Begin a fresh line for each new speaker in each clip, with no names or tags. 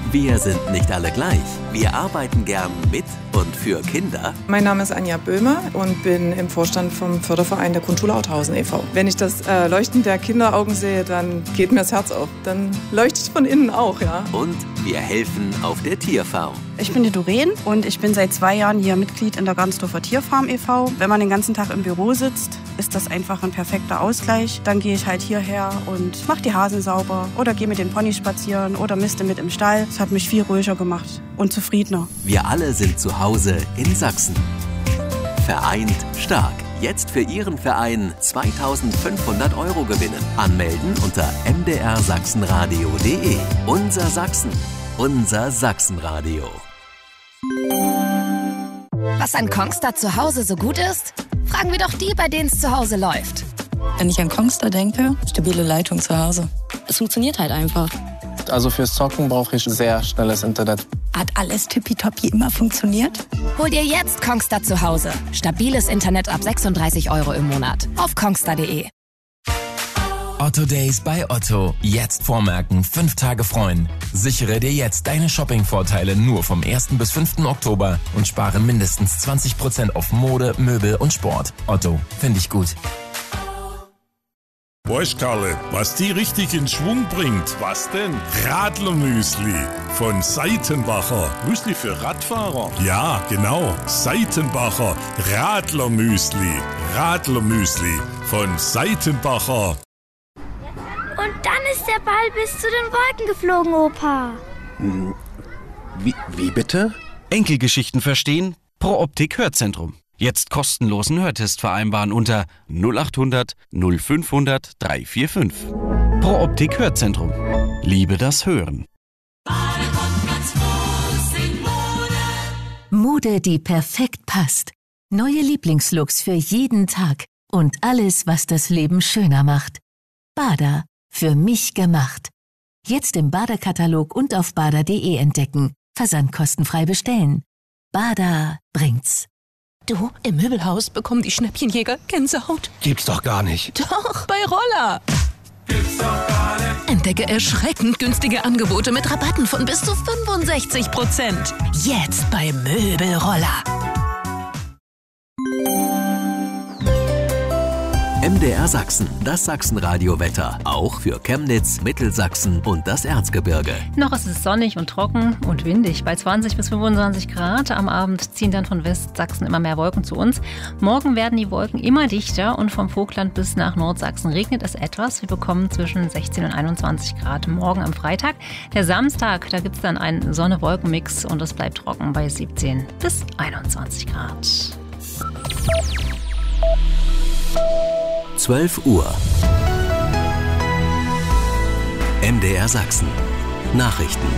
Wir sind nicht alle gleich. Wir arbeiten gern mit und für Kinder.
Mein Name ist Anja Böhmer und bin im Vorstand vom Förderverein der Grundschule Authausen e.V. Wenn ich das Leuchten der Kinderaugen sehe, dann geht mir das Herz auf. Dann leuchtet es von innen auch, ja.
Und wir helfen auf der Tierfarm.
Ich bin die Doreen und ich bin seit 2 Jahren hier Mitglied in der Garnsdorfer Tierfarm e.V. Wenn man den ganzen Tag im Büro sitzt, ist das einfach ein perfekter Ausgleich. Dann gehe ich halt hierher und mache die Hasen sauber oder gehe mit den Ponys spazieren oder miste mit im Stall. Das hat mich viel ruhiger gemacht und zufriedener.
Wir alle sind zu Hause in Sachsen. Vereint stark. Jetzt für Ihren Verein 2.500 € gewinnen. Anmelden unter mdrsachsenradio.de. Unser Sachsen. Unser Sachsenradio.
Was an Kongstar zu Hause so gut ist? Fragen wir doch die, bei denen es zu Hause läuft.
Wenn ich an Kongstar denke, stabile Leitung zu Hause. Es funktioniert halt einfach.
Also fürs Zocken brauche ich sehr schnelles Internet.
Hat alles tippitoppi immer funktioniert?
Hol dir jetzt Kongstar zu Hause. Stabiles Internet ab 36 € im Monat. Auf kongstar.de.
Otto Days bei Otto. Jetzt vormerken, 5 Tage freuen. Sichere dir jetzt deine Shopping-Vorteile nur vom 1. bis 5. Oktober und spare mindestens 20% auf Mode, Möbel und Sport. Otto, finde ich gut.
Weißt Karle, was die richtig in Schwung bringt? Was denn? Radlermüsli von Seitenbacher. Müsli für Radfahrer? Ja, genau. Seitenbacher Radlermüsli. Radlermüsli von Seitenbacher.
Und dann ist der Ball bis zu den Wolken geflogen, Opa.
Wie bitte? Enkelgeschichten verstehen? Pro Optik Hörzentrum. Jetzt kostenlosen Hörtest vereinbaren unter 0800 0500 345. Pro Optik Hörzentrum. Liebe das Hören.
Mode, die perfekt passt. Neue Lieblingslooks für jeden Tag. Und alles, was das Leben schöner macht. Bada. Für mich gemacht. Jetzt im Bada-Katalog und auf bada.de entdecken. Versandkostenfrei bestellen. Bada bringt's.
Du, im Möbelhaus bekommen die Schnäppchenjäger Gänsehaut.
Gibt's doch gar nicht.
Doch, bei Roller. Gibt's doch gar nicht. Entdecke erschreckend günstige Angebote mit Rabatten von bis zu 65%. Jetzt bei Möbelroller.
MDR Sachsen, das Sachsenradio-Wetter. Auch für Chemnitz, Mittelsachsen und das Erzgebirge.
Noch ist es sonnig und trocken und windig bei 20 bis 25 Grad. Am Abend ziehen dann von Westsachsen immer mehr Wolken zu uns. Morgen werden die Wolken immer dichter und vom Vogtland bis nach Nordsachsen regnet es etwas. Wir bekommen zwischen 16 und 21 Grad morgen am Freitag. Der Samstag, da gibt es dann einen Sonne-Wolken-Mix und es bleibt trocken bei 17 bis 21 Grad.
12 Uhr. MDR Sachsen. Nachrichten.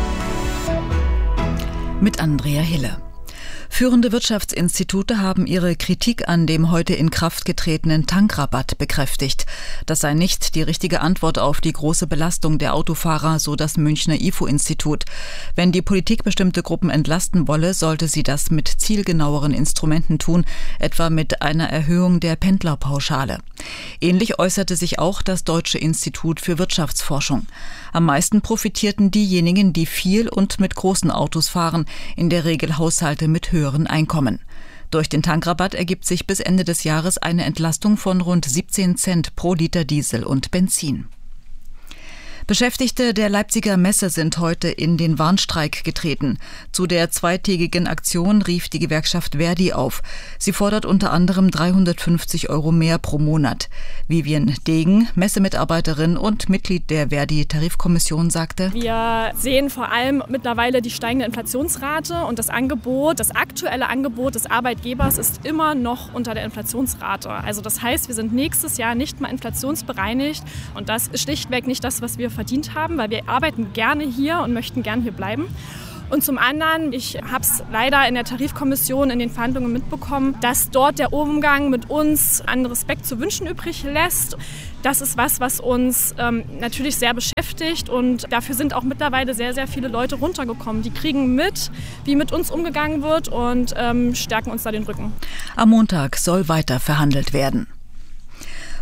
Mit Andrea Hille. Führende Wirtschaftsinstitute haben ihre Kritik an dem heute in Kraft getretenen Tankrabatt bekräftigt. Das sei nicht die richtige Antwort auf die große Belastung der Autofahrer, so das Münchner IFO-Institut. Wenn die Politik bestimmte Gruppen entlasten wolle, sollte sie das mit zielgenaueren Instrumenten tun, etwa mit einer Erhöhung der Pendlerpauschale. Ähnlich äußerte sich auch das Deutsche Institut für Wirtschaftsforschung. Am meisten profitierten diejenigen, die viel und mit großen Autos fahren, in der Regel Haushalte mit höheren Einkommen. Durch den Tankrabatt ergibt sich bis Ende des Jahres eine Entlastung von rund 17 Cent pro Liter Diesel und Benzin. Beschäftigte der Leipziger Messe sind heute in den Warnstreik getreten. Zu der zweitägigen Aktion rief die Gewerkschaft Verdi auf. Sie fordert unter anderem 350 € mehr pro Monat. Vivian Degen, Messemitarbeiterin und Mitglied der Verdi-Tarifkommission, sagte:
Wir sehen vor allem mittlerweile die steigende Inflationsrate und das aktuelle Angebot des Arbeitgebers ist immer noch unter der Inflationsrate. Also das heißt, wir sind nächstes Jahr nicht mal inflationsbereinigt und das ist schlichtweg nicht das, was wir verdient haben, weil wir arbeiten gerne hier und möchten gerne hier bleiben. Und zum anderen, ich habe es leider in der Tarifkommission in den Verhandlungen mitbekommen, dass dort der Umgang mit uns an Respekt zu wünschen übrig lässt. Das ist was uns natürlich sehr beschäftigt und dafür sind auch mittlerweile sehr, sehr viele Leute runtergekommen. Die kriegen mit, wie mit uns umgegangen wird und stärken uns da den Rücken.
Am Montag soll weiter verhandelt werden.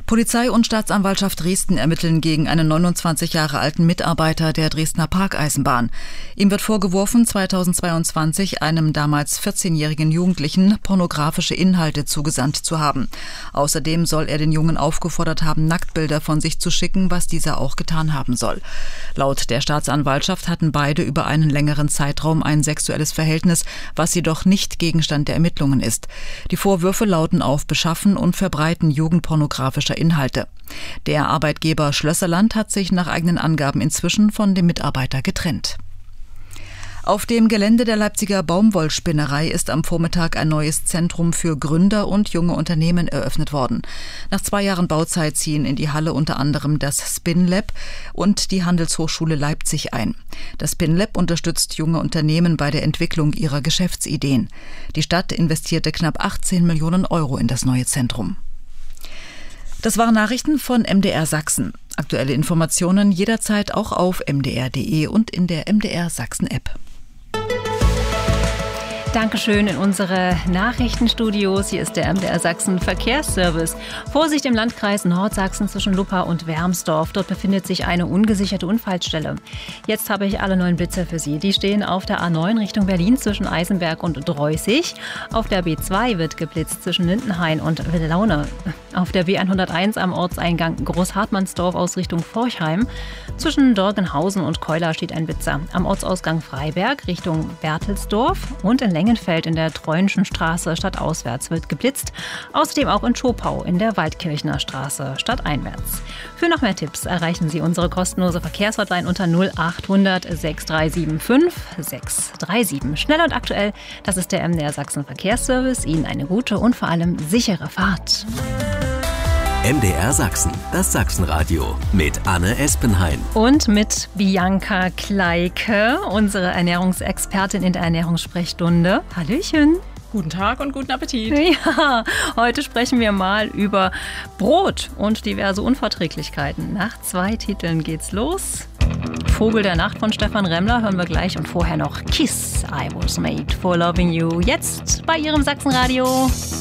Polizei und Staatsanwaltschaft Dresden ermitteln gegen einen 29 Jahre alten Mitarbeiter der Dresdner Parkeisenbahn. Ihm wird vorgeworfen, 2022 einem damals 14-jährigen Jugendlichen pornografische Inhalte zugesandt zu haben. Außerdem soll er den Jungen aufgefordert haben, Nacktbilder von sich zu schicken, was dieser auch getan haben soll. Laut der Staatsanwaltschaft hatten beide über einen längeren Zeitraum ein sexuelles Verhältnis, was jedoch nicht Gegenstand der Ermittlungen ist. Die Vorwürfe lauten auf Beschaffen und Verbreiten jugendpornografischer Inhalte. Der Arbeitgeber Schlösserland hat sich nach eigenen Angaben inzwischen von dem Mitarbeiter getrennt. Auf dem Gelände der Leipziger Baumwollspinnerei ist am Vormittag ein neues Zentrum für Gründer und junge Unternehmen eröffnet worden. Nach 2 Jahren Bauzeit ziehen in die Halle unter anderem das SpinLab und die Handelshochschule Leipzig ein. Das SpinLab unterstützt junge Unternehmen bei der Entwicklung ihrer Geschäftsideen. Die Stadt investierte knapp 18 Millionen Euro in das neue Zentrum. Das waren Nachrichten von MDR Sachsen. Aktuelle Informationen jederzeit auch auf mdr.de und in der MDR Sachsen-App.
Dankeschön in unsere Nachrichtenstudios. Hier ist der MDR Sachsen Verkehrsservice. Vorsicht im Landkreis Nordsachsen zwischen Luppa und Wermsdorf. Dort befindet sich eine ungesicherte Unfallstelle. Jetzt habe ich alle 9 Blitzer für Sie. Die stehen auf der A9 Richtung Berlin zwischen Eisenberg und Dreußig. Auf der B2 wird geblitzt zwischen Lindenhain und Willaune. Auf der B101 am Ortseingang Großhartmannsdorf aus Richtung Forchheim. Zwischen Dorgenhausen und Keular steht ein Blitzer. Am Ortsausgang Freiberg Richtung Bertelsdorf und in Lengenfeld in der Treuenschen Straße stadtauswärts wird geblitzt. Außerdem auch in Schopau in der Waldkirchner Straße stadteinwärts. Für noch mehr Tipps erreichen Sie unsere kostenlose Verkehrshotline unter 0800 6375 637. Schnell und aktuell, das ist der MDR Sachsen Verkehrsservice. Ihnen eine gute und vor allem sichere Fahrt.
MDR Sachsen, das Sachsenradio mit Anne Espenhain.
Und mit Bianca Kleike, unsere Ernährungsexpertin in der Ernährungssprechstunde. Hallöchen.
Guten Tag und guten Appetit.
Ja, heute sprechen wir mal über Brot und diverse Unverträglichkeiten. Nach 2 Titeln geht's los. Vogel der Nacht von Stefan Remmler hören wir gleich und vorher noch Kiss, I Was Made for Loving You. Jetzt bei Ihrem Sachsenradio.